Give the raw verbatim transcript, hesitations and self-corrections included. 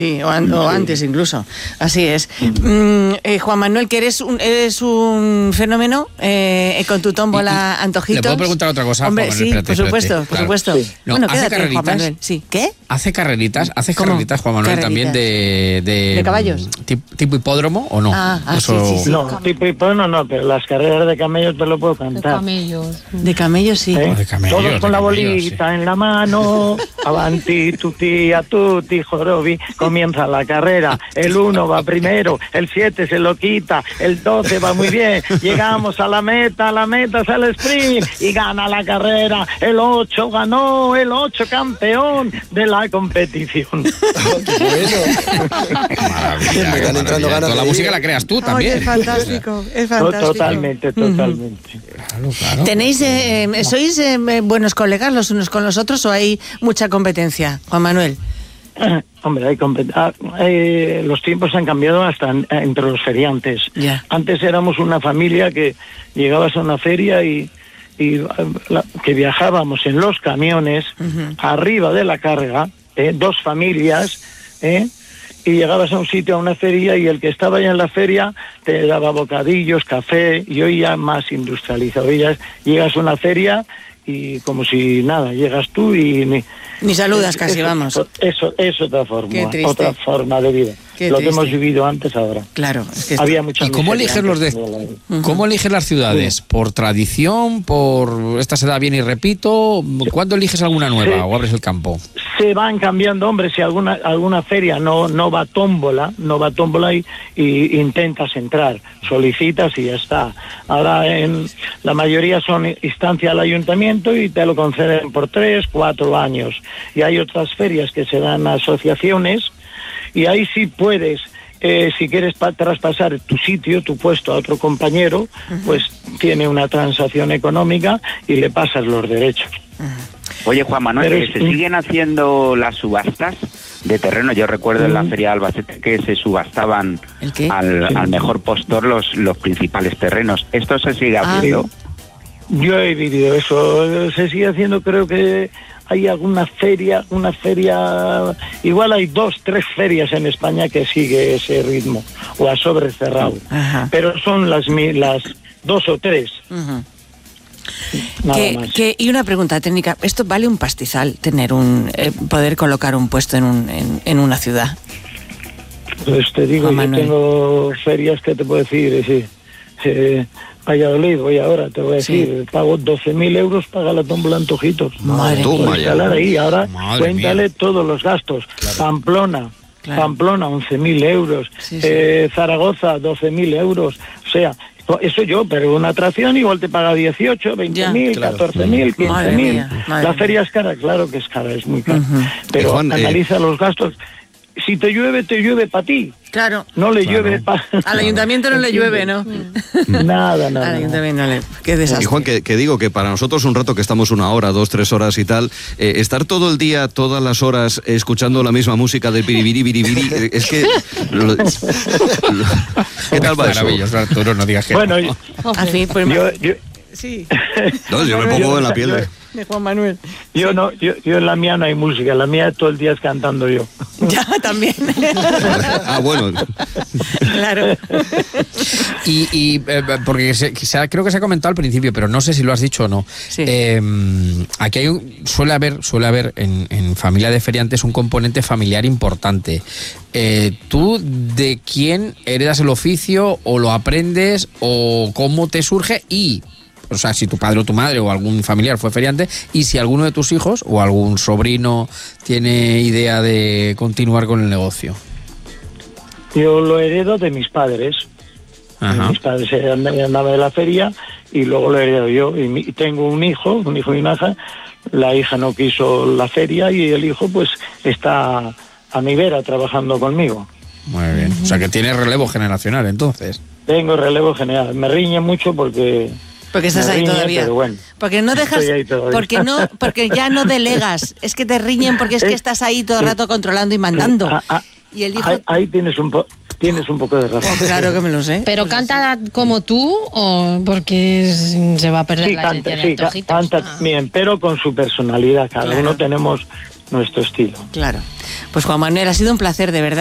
Sí, o, an- o antes incluso, así es. Mm, eh, Juan Manuel, que eres un, eres un fenómeno eh, con tu tómbola Y- y- antojitos. ¿Le puedo preguntar otra cosa, Hombre, Juan Manuel? sí, Espérate, por supuesto, espérate, por claro. supuesto. Sí. No, Bueno, ¿hace quédate, Juan carreritas? Manuel. Sí. ¿Qué? ¿Hace carreritas? ¿Hace ¿Cómo? carreritas, Juan Manuel, Carreritas. también de, de... ¿De caballos? Tipo, tipo hipódromo o no? Ah, ah, Eso- sí, sí, sí. No, tipo hipódromo no, pero las carreras de camellos te lo puedo De cantar. camellos. De camellos, sí. ¿Eh? De camellos, Todos de con la camellos, bolita en la mano, avanti, tutti, a tutti, jorobi, comienza la carrera, el uno va primero, el siete se lo quita, el doce va muy bien, llegamos a la meta, a la meta sale el sprint y gana la carrera, el ocho ganó, el ocho campeón de la competición. Maravilla, Me están entrando maravilla. ganas Toda la de música ir. la creas tú Ay, también. es fantástico, es To- fantástico. Totalmente, totalmente. Claro, claro. ¿Tenéis, eh, eh, sois eh, buenos colegas los unos con los otros o hay mucha competencia, Juan Manuel? Hombre, hay compet- ah, eh, los tiempos han cambiado hasta en- entre los feriantes. Ya. Antes éramos una familia que llegabas a una feria y, y, eh, la- que viajábamos en los camiones arriba de la carga, eh, dos familias, eh, y llegabas a un sitio, a una feria, y el que estaba ya en la feria te daba bocadillos, café, y hoy ya más industrializado. Hoy ya llegas a una feria y como si nada, llegas tú y... Ni, Ni saludas casi, eso, vamos. Eso es otra forma, Qué triste. otra forma de vida. Qué Lo que triste. hemos vivido antes ahora. Claro, es que Había mucha ¿Y cómo miseria eliges los de, antes la- cómo eliges las ciudades? ¿Por tradición? ¿Por esta se da bien y repito? ¿Cuándo eliges alguna nueva Sí. o abres el campo? Se van cambiando, hombre, si alguna alguna feria no no va tómbola, no va tómbola y, y intentas entrar, solicitas y ya está. Ahora en la mayoría son instancia al ayuntamiento y te lo conceden por tres, cuatro años. Y hay otras ferias que se dan a asociaciones y ahí sí puedes, eh, si quieres pa- traspasar tu sitio, tu puesto a otro compañero, pues tiene una transacción económica y le pasas los derechos. Oye, Juan Manuel, Pero ¿que es ¿se un- siguen haciendo las subastas de terreno? Yo recuerdo en la Feria de Albacete que se subastaban ¿El qué? al, Sí. al mejor postor los, los principales terrenos. ¿Esto se sigue Ah. haciendo? Yo he vivido eso, se sigue haciendo, creo que hay alguna feria, una feria, igual hay dos, tres ferias en España que sigue ese ritmo, o a sobre cerrado, Ajá. pero son las mi- las dos o tres, Ujú. nada Que- más. que- y una pregunta técnica, ¿esto vale un pastizal tener un eh, poder colocar un puesto en, un, en, en una ciudad? Pues te digo, Juan yo Manuel. tengo ferias que te puedo decir, eh, sí, eh, Valladolid, voy ahora, te voy a Sí. decir, pago doce mil euros, paga la tómbola Antojitos. Madre Por mía. instalar ahí, ahora Madre cuéntale mía. todos los gastos. Pamplona, Claro. Pamplona, once mil euros. Sí, sí. Eh, Zaragoza, doce mil euros. O sea, eso yo, pero una atracción igual te paga dieciocho, veinte mil, claro. catorce mil, quince Madre mil. mía, madre La mía. feria es cara, claro que es cara, es muy cara. Ujú. Pero Eh, Juan, eh, analiza los gastos. Si te llueve, te llueve para ti. Claro. No le llueve para... Al ayuntamiento no le llueve, ¿no? Nada, Al nada. ayuntamiento no le... Qué desastre. Y Juan, que, que digo que para nosotros un rato que estamos una hora, dos, tres horas y tal, eh, estar todo el día, todas las horas, eh, escuchando la misma música de piribiri, biribiri, eh, es que... lo- lo- ¿Qué tal va eso? Maravilloso, Arturo, no digas que Bueno, no. yo, Al fin, pues... yo, yo, Sí. No, yo me Manuel, pongo en la piel de... De Juan Manuel. yo no, yo, yo en la mía no hay música, la mía todo el día es cantando yo. Ya, también. Ah, bueno. Claro. Y, y, eh, porque se- se ha- creo que se ha comentado al principio, pero no sé si lo has dicho o no. Sí. Eh, aquí hay un, suele haber, suele haber en, en familia de feriantes un componente familiar importante. Eh, ¿Tú de quién heredas el oficio o lo aprendes o cómo te surge? Y, o sea, si tu padre o tu madre o algún familiar fue feriante, y si alguno de tus hijos o algún sobrino tiene idea de continuar con el negocio. Yo lo heredo de mis padres. Ajá. Mis padres andaban de la feria y luego lo heredo yo. Y, mi- y tengo un hijo, un hijo y una hija. La hija no quiso la feria y el hijo pues está a mi vera trabajando conmigo. Muy bien. O sea, que tiene relevo generacional, entonces. Tengo relevo general. Me riñe mucho porque... Porque estás me ahí riñe, todavía. pero bueno, Porque no dejas, estoy ahí todavía. porque no, porque ya no delegas. Es que te riñen porque es que Eh, estás ahí todo el sí. rato controlando y mandando. Ah, ah, Y el hijo, ahí, ahí tienes un po- tienes un poco de razón. oh, claro que me lo sé. ¿Pero canta como tú o porque es- se va a perder Sí, la canta, esencia de sí, ca- Antojitos? canta Ah. bien, pero con su personalidad. Cada Claro. uno tenemos nuestro estilo. Claro. Pues Juan Manuel, ha sido un placer, de verdad.